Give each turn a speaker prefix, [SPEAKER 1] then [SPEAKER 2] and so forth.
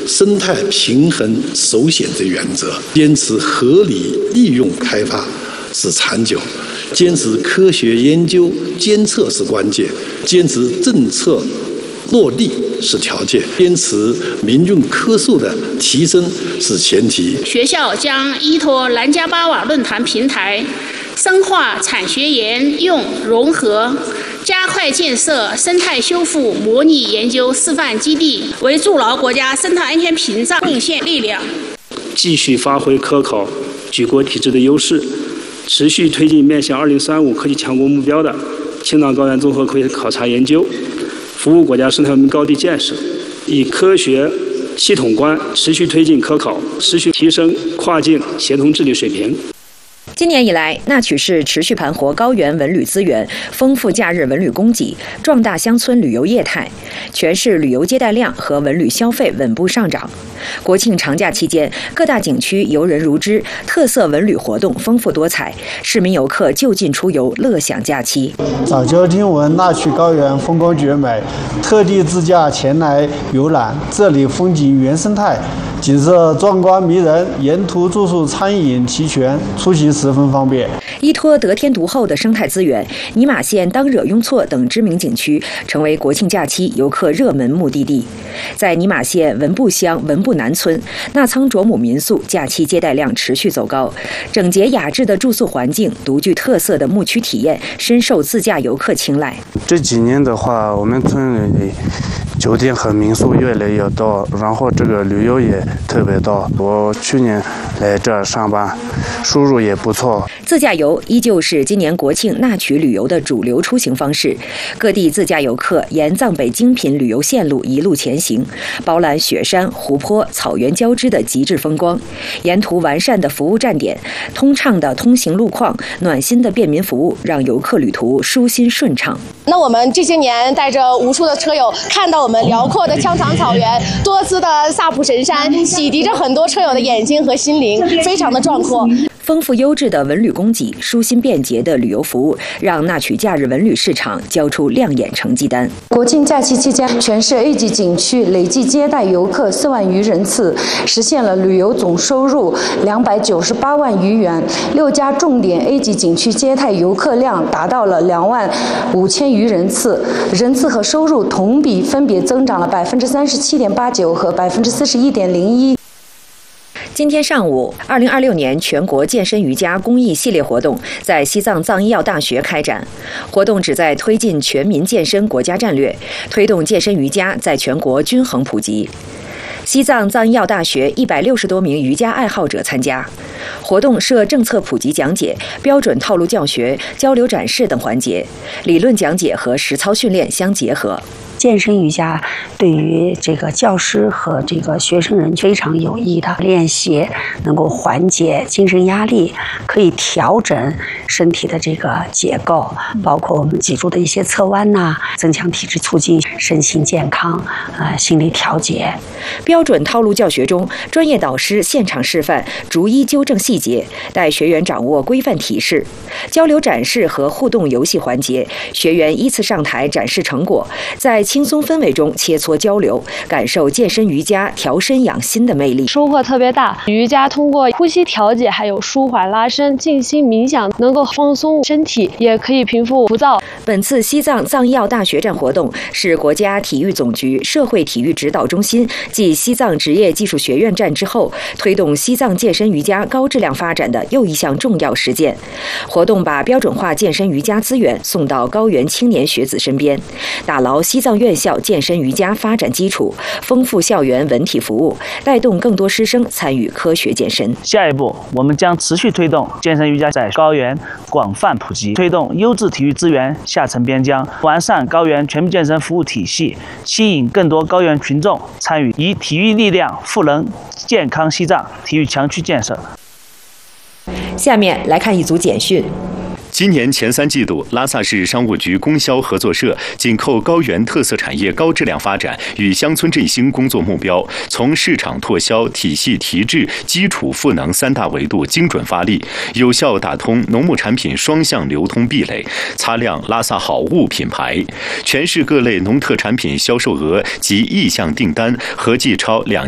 [SPEAKER 1] 生态平衡首选之原则，坚持合理利用开发是长久，坚持科学研究监测是关键，坚持政策落地是条件，坚持民众客诉的提升是前提。
[SPEAKER 2] 学校将依托南迦巴瓦论坛平台，深化产学研用融合，加快建设生态修复模拟研究示范基地，为筑牢国家生态安全屏障贡献力量。
[SPEAKER 3] 继续发挥科考举国体制的优势，持续推进面向2035科技强国目标的青藏高原综合科学考察研究，服务国家生态文明高地建设，以科学系统观持续推进科考，持续提升跨境协同治理水平。
[SPEAKER 4] 今年以来，那曲市持续盘活高原文旅资源，丰富假日文旅供给，壮大乡村旅游业态，全市旅游接待量和文旅消费稳步上涨。国庆长假期间，各大景区游人如织，特色文旅活动丰富多彩，市民游客就近出游，乐享假期。
[SPEAKER 5] 早就听闻那曲高原风光绝美，特地自驾前来游览，这里风景原生态，景色壮观迷人，沿途住宿餐饮齐全，出行十分方便。
[SPEAKER 4] 依托得天独厚的生态资源，尼玛县当惹雍措等知名景区成为国庆假期游客热门目的地。在尼玛县文布乡文布南村，纳仓卓姆民宿假期接待量持续走高，整洁雅致的住宿环境、独具特色的牧区体验，深受自驾游客青睐。
[SPEAKER 6] 这几年的话，我们村里酒店和民宿越来越多，然后这个旅游也特别多。我去年来这儿上班，收入也不错。
[SPEAKER 4] 自驾游依旧是今年国庆那曲旅游的主流出行方式，各地自驾游客沿藏北精品旅游线路一路前行，饱览雪山、湖泊、草原交织的极致风光。沿途完善的服务站点、通畅的通行路况、暖心的便民服务，让游客旅途舒心顺畅。
[SPEAKER 7] 那我们这些年带着无数的车友，看到我们辽阔的羌藏草原、多姿的萨普神山，洗涤着很多车友的眼睛和心灵，非常的壮阔。
[SPEAKER 4] 丰富优质的文旅供给，舒心便捷的旅游服务，让那曲假日文旅市场交出亮眼成绩单。
[SPEAKER 8] 国庆假期期间，全市 A 级景区累计接待游客4万余人次，实现了旅游总收入298万余元。6家重点 A 级景区接待游客量达到了2万5千余人次，人次和收入同比分别增长了37.89%和41.01%。
[SPEAKER 4] 今天上午，2026年全国健身瑜伽公益系列活动在西藏藏医药大学开展。活动旨在推进全民健身国家战略，推动健身瑜伽在全国均衡普及。西藏藏医药大学160多名瑜伽爱好者参加。活动设政策普及讲解、标准套路教学、交流展示等环节，理论讲解和实操训练相结合。
[SPEAKER 9] 健身瑜伽对于这个教师和这个学生人非常有益的练习，能够缓解精神压力，可以调整身体的这个结构，包括我们脊柱的一些侧弯呐，增强体质，促进身心健康，心理调节。
[SPEAKER 4] 标准套路教学中，专业导师现场示范，逐一纠正细节，带学员掌握规范体式。交流展示和互动游戏环节，学员依次上台展示成果，在轻松氛围中切磋交流，感受健身瑜伽调身养心的魅力，
[SPEAKER 10] 收获特别大。瑜伽通过呼吸调节，还有舒缓拉伸、静心冥想，能够放松身体，也可以平复浮躁。
[SPEAKER 4] 本次西藏藏医药大学站活动是国家体育总局社会体育指导中心继西藏职业技术学院站之后，推动西藏健身瑜伽高质量发展的又一项重要实践。活动把标准化健身瑜伽资源送到高原青年学子身边，打牢西藏院校健身瑜伽发展基础，丰富校园文体服务，带动更多师生参与科学健身。
[SPEAKER 11] 下一步，我们将持续推动健身瑜伽在高原广泛普及，推动优质体育资源下沉边疆，完善高原全民健身服务体系，吸引更多高原群众参与，以体育力量赋能健康西藏体育强区建设。
[SPEAKER 4] 下面来看一组简讯。
[SPEAKER 12] 今年前3季度，拉萨市商务局供销合作社紧扣高原特色产业高质量发展与乡村振兴工作目标，从市场拓销、体系提质、基础赋能3大维度精准发力，有效打通农牧产品双向流通壁垒，擦亮拉萨好物品牌。全市各类农特产品销售额及意向订单合计超2